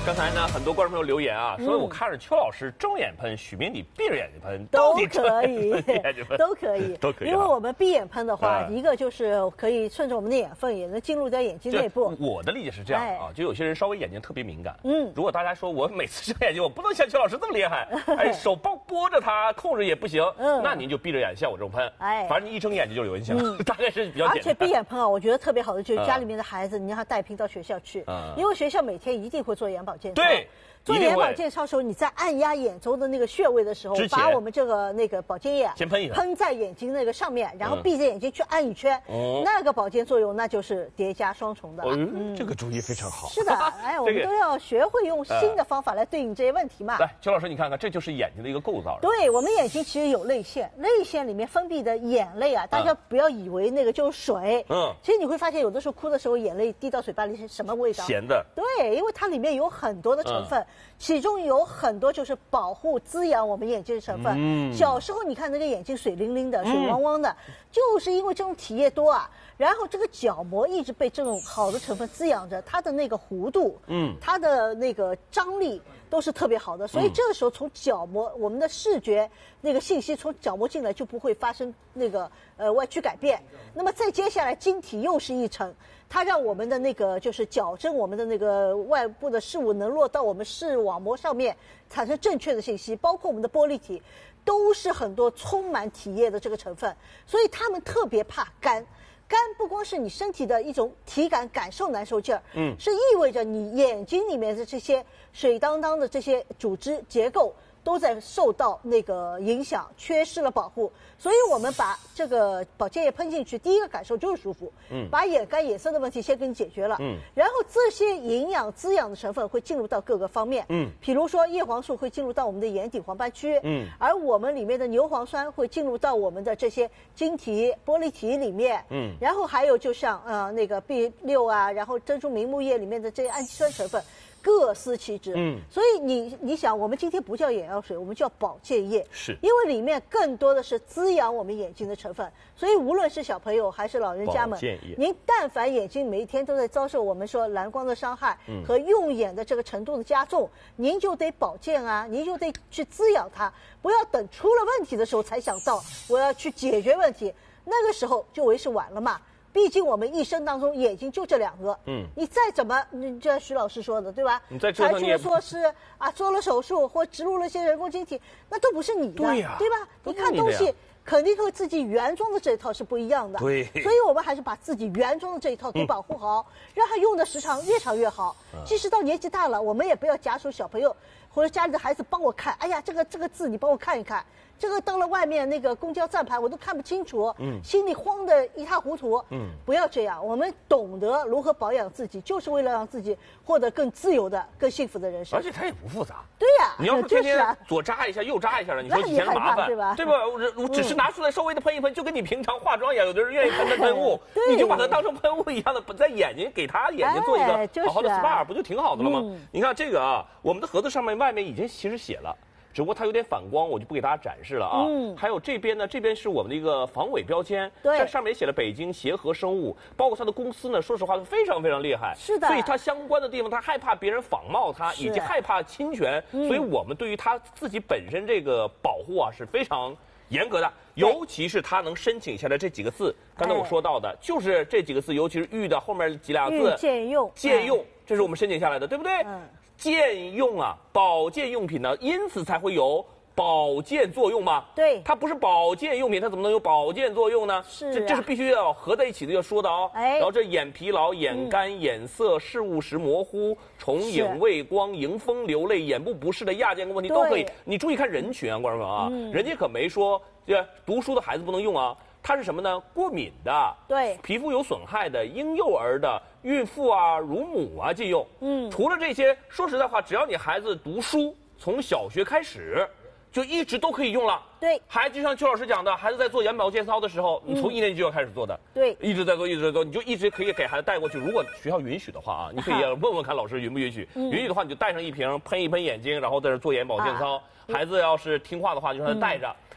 刚才呢，很多观众朋友留言啊，说我看着邱老师睁眼喷，许明礼闭着眼睛喷， 都可以，都可以， 都可以。 因为我们闭眼喷的话，一个就是可以顺着我们的眼缝，也能进入到眼睛内部。 我的理解是这样啊，就有些人稍微眼睛特别敏感，如果大家说我每次睁眼睛，我不能像邱老师这么厉害，手拨着它控制也不行，那您就闭着眼，像我这种喷，反正你一睁眼睛就流进去了，大概是比较简单。 而且闭眼喷啊，我觉得特别好的就是家里面的孩子，你让他带瓶到学校去，因为学校每天一定会做眼保健操。 对。 做眼保健操的时候，你在按压眼周的那个穴位的时候，把我们这个那个保健液先喷一喷， 喷在眼睛那个上面，然后闭着眼睛去按一圈，那个保健作用那就是叠加双重的。 这个主意非常好。 是的，哎，我们都要学会用新的方法来对应这些问题嘛。 来，邱老师，你看看，这就是眼睛的一个构造。 对，我们眼睛其实有泪腺，泪腺里面分泌的眼泪啊，大家不要以为那个就是水。其实你会发现，有的时候哭的时候，眼泪滴到嘴巴里是什么味道？ 咸的。 对，因为它里面有很多的成分。其中有很多就是保护、滋养我们眼睛的成分。小时候你看那个眼睛水灵灵的、水汪汪的，就是因为这种体液多啊。然后这个角膜一直被这种好的成分滋养着，它的那个弧度，它的那个张力都是特别好的。所以这个时候从角膜，我们的视觉那个信息从角膜进来就不会发生那个歪曲改变。那么再接下来晶体又是一层。它让我们的那个就是矫正我们的那个外部的事物能落到我们视网膜上面，产生正确的信息，包括我们的玻璃体，都是很多充满体液的这个成分，所以他们特别怕干。干不光是你身体的一种体感感受难受劲儿，是意味着你眼睛里面的这些水当当的这些组织结构都在受到那个影响，缺失了保护。所以我们把这个保健液喷进去，第一个感受就是舒服，把眼干眼涩的问题先给你解决了，然后这些营养滋养的成分会进入到各个方面，比如说叶黄素会进入到我们的眼底黄斑区，而我们里面的牛磺酸会进入到我们的这些晶体、玻璃体里面，然后还有就像那个 B6啊，然后珍珠明目液里面的这些氨基酸成分。各司其职，所以你想，我们今天不叫眼药水，我们叫保健液， 是因为里面更多的是滋养我们眼睛的成分。所以无论是小朋友还是老人家们，您但凡眼睛每一天都在遭受我们说蓝光的伤害和用眼的这个程度的加重，您就得保健啊，您就得去滋养它，不要等出了问题的时候才想到我要去解决问题，那个时候就为时晚了嘛。毕竟我们一生当中眼睛就这两个，你再怎么，就像徐老师说的，对吧？ 你再折腾你也说是啊，做了手术或植入了一些人工晶体，那都不是你的，对吧？你看东西肯定和自己原装的这一套是不一样的， 对。 所以我们还是把自己原装的这一套给保护好，让它用的时长越长越好。即使到年纪大了，我们也不要假手小朋友或者家里的孩子帮我看，哎呀，这个字你帮我看一看。这个到了外面那个公交站牌我都看不清楚，心里慌得一塌糊涂。不要这样，我们懂得如何保养自己，就是为了让自己获得更自由的、更幸福的人生。 而且它也不复杂。 对呀， 你要是天天左扎一下右扎一下的，你说以前的麻烦，对吧？我只是拿出来稍微的喷一喷，就跟你平常化妆一样，有的人愿意喷喷雾，你就把它当成喷雾一样的，在眼睛给他眼睛做一个好好的 SPA，不就挺好的了吗？你看这个啊，我们的盒子上面外面已经其实写了。只不过它有点反光，我就不给大家展示了啊。还有这边呢，这边是我们的一个防伪标签，这上面也写了北京协和生物，包括它的公司呢，说实话非常非常厉害。 是的。 所以它相关的地方，它害怕别人仿冒它，以及害怕侵权，所以我们对于它自己本身这个保护啊是非常严格的。尤其是它能申请下来这几个字，刚才我说到的，就是这几个字，尤其是玉的后面几俩字， 借用， 这是我们申请下来的，对不对？健用啊，保健用品呢，因此才会有保健作用嘛。 对， 它不是保健用品，它怎么能有保健作用呢？ 是， 这是必须要合在一起的要说的哦。 然后这眼疲劳、眼干、眼涩、视物时模糊、重影、畏光、迎风流泪、眼部不适的亚健康问题都可以。你注意看人群啊，观众朋友啊，人家可没说这读书的孩子不能用啊。它是什么呢？过敏的， 对， 皮肤有损害的，婴幼儿的，孕妇啊、乳母啊禁用。除了这些，说实在话，只要你孩子读书，从小学开始，就一直都可以用了。 对， 孩子就像邱老师讲的，孩子在做眼保健操的时候，你从1年级就要开始做的。 对， 一直在做，一直在做，你就一直可以给孩子带过去。如果学校允许的话啊，你可以问问看老师允不允许。允许的话，你就带上一瓶，喷一喷眼睛，然后在这做眼保健操。孩子要是听话的话，就让他带着。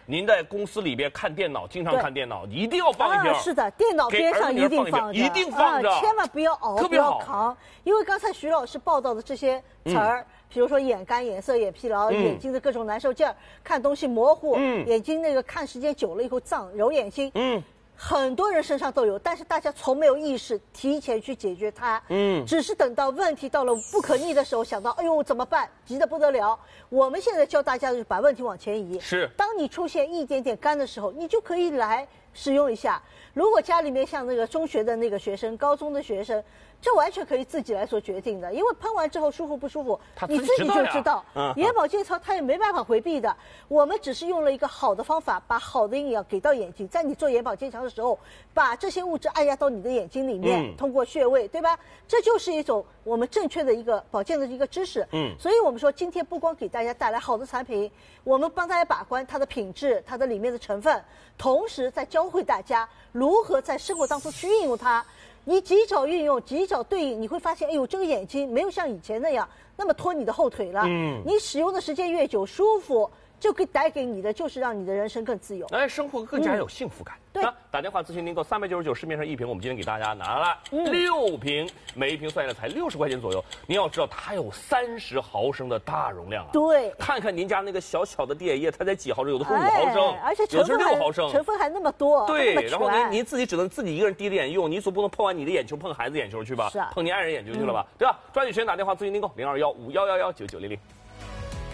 您在公司里边看电脑，经常看电脑，一定要放一瓶。 是的，电脑边上一定放着， 一定放着， 千万不要熬，不要扛。因为刚才徐老师报道的这些词儿，比如说眼干、眼涩、眼疲劳、眼睛的各种难受劲儿，看东西模糊，眼睛那个看时间久了以后胀，揉眼睛，很多人身上都有，但是大家从没有意识提前去解决它，只是等到问题到了不可逆的时候，想到哎呦怎么办，急得不得了。我们现在教大家就是把问题往前移， 是， 当你出现一点点干的时候，你就可以来使用一下。如果家里面像那个中学的那个学生、高中的学生，这完全可以自己来做决定的，因为喷完之后舒服不舒服，你自己就知道。眼保健操它也没办法回避的，我们只是用了一个好的方法，把好的营养给到眼睛，在你做眼保健操的时候，把这些物质按压到你的眼睛里面，通过穴位，对吧？这就是一种我们正确的一个保健的一个知识。所以我们说今天不光给大家带来好的产品，我们帮大家把关它的品质、它的里面的成分，同时再教会大家如何在生活当中去运用它。你及早运用，及早对应，你会发现，哎呦，这个眼睛没有像以前那样那么拖你的后腿了。你使用的时间越久，舒服，就可以带给你的就是让你的人生更自由， 哎，生活更加有幸福感。 对， 打电话咨询订购399，市面上1瓶，我们今天给大家拿了6瓶，每一瓶算下来才60块钱左右。您要知道，它有30毫升的大容量啊。 对， 看看您家那个小小的滴眼液，它才几毫升，有的是5毫升， 而且有的是6毫升， 成分还那么多。 对，然后您自己只能自己一个人滴着眼用，你总不能碰完你的眼球碰孩子眼球去吧？ 是啊， 碰您爱人眼球去了吧？对吧？抓紧时间打电话咨询订购，0215111990。